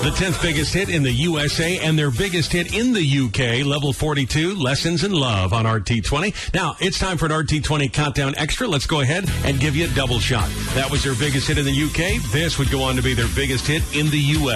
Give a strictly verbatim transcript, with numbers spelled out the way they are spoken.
The tenth biggest hit in the U S A and their biggest hit in the U K, Level forty-two, Lessons in Love on R T twenty. Now, it's time for an R T twenty Countdown Extra. Let's go ahead and give you a double shot. That was their biggest hit in the U K. This would go on to be their biggest hit in the U S